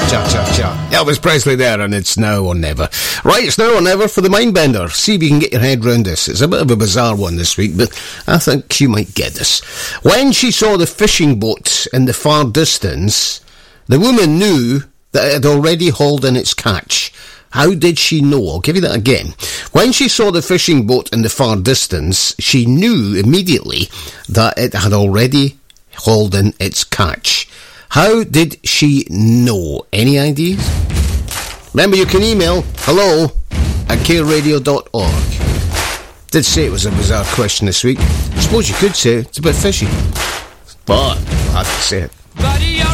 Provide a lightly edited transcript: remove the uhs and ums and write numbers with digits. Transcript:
Cha-cha-cha. Elvis Presley there, and it's now or never. Right, it's now or never for the Mindbender. See if you can get your head round this. It's a bit of a bizarre one this week, but I think you might get this. When she saw the fishing boat in the far distance, the woman knew that it had already hauled in its catch. How did she know? I'll give you that again. When she saw the fishing boat in the far distance, she knew immediately that it had already hauled in its catch. How did she know? Any ideas? Remember, you can email hello@careradio.org. Did say it was a bizarre question this week. I suppose you could say it's a bit fishy, but I have to say it.